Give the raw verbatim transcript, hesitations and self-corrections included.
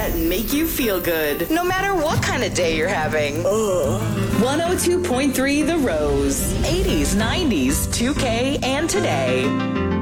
that make you feel good, no matter what kind of day you're having. one oh two point three The Rose. eighties, nineties, two K, and today.